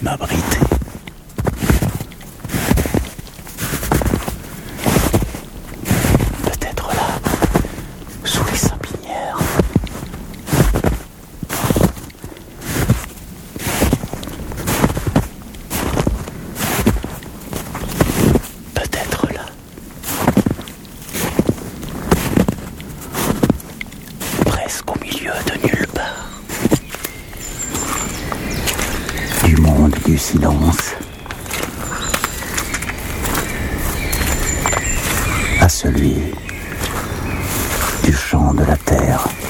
m'abriter. Peut-être là, sous les sapinières. Peut-être là. Presque au milieu de nulle part. Du monde du silence à celui du chant de la terre.